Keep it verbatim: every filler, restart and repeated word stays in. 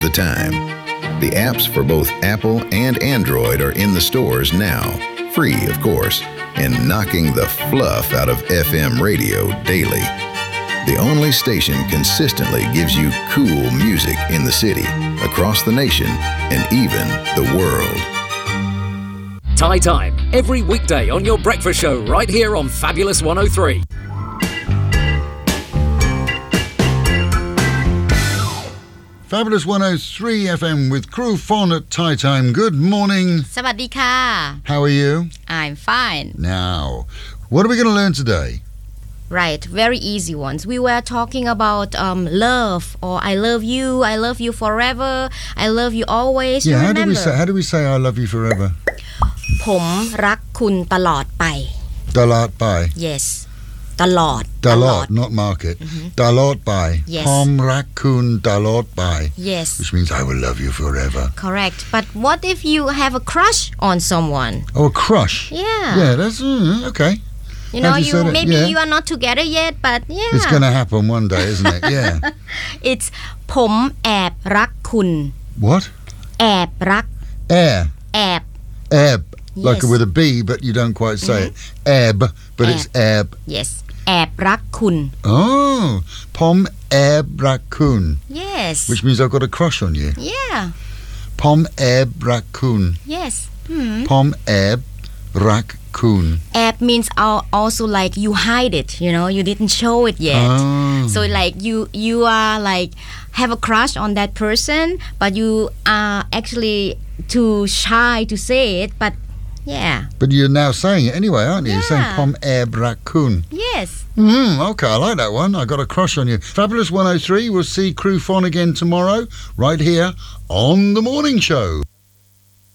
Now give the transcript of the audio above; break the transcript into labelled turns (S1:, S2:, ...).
S1: The time. The apps for both Apple and Android are in the stores now, free of course, and knocking the fluff out of F M radio daily. The only station consistently gives you cool music in the city, across the nation, and even the world.
S2: Thai Time, every weekday on your breakfast show right here on Fabulous one oh three.
S3: Fabulous one oh three F M with Crew Fon at Thai Time. Good morning.
S4: สวัสดีค่ะ
S3: How are you?
S4: I'm fine.
S3: Now, what are we going to learn today?
S4: Right, very easy ones. We were talking about um, love, or I love you, I love you forever, I love you always.
S3: Yeah,
S4: you
S3: how
S4: remember?
S3: do we say how do we say I love you forever?
S4: ผมรักคุณตลอดไป
S3: Dalat bye.
S4: Yes. ตลอด
S3: Dalat, not market.
S4: Mm-hmm.
S3: Dalat bye.
S4: Yes.
S3: Pom rakun dalat bye.
S4: Yes.
S3: Which means I will love you forever.
S4: Correct. But what if you have a crush on someone?
S3: Oh, a crush.
S4: Yeah.
S3: Yeah, that's mm, okay.
S4: You know,
S3: Have you
S4: you
S3: said it?
S4: maybe
S3: Yeah.
S4: you are not together yet, but yeah.
S3: It's going to happen one day, isn't it? Yeah.
S4: It's ผมแอบรักคุณ
S3: What?
S4: แอบรัก
S3: Air.
S4: แอบ
S3: Ebb. Like
S4: Yes.
S3: with a B, but you don't quite say it. Ebb, but it's ebb.
S4: Yes แอบรักคุณ
S3: Oh, Pom ebb rakun.
S4: Yes
S3: Which means I've got a crush on you.
S4: Yeah
S3: Pom ebb rakun.
S4: Yes hmm.
S3: Pom ebb rakun.
S4: Ab means al- also like you hide it, you know, you didn't show it yet.
S3: Oh.
S4: So like you you are like have a crush on that person, but you are actually too shy to say it. But yeah,
S3: But you're now saying it anyway, aren't you? You're saying
S4: Yeah.
S3: Pom ebb rakun.
S4: yes.
S3: Hmm, okay, I like that one. I got a crush on you. Fabulous one oh three. We'll see Crew Fon again tomorrow, right here on The Morning Show.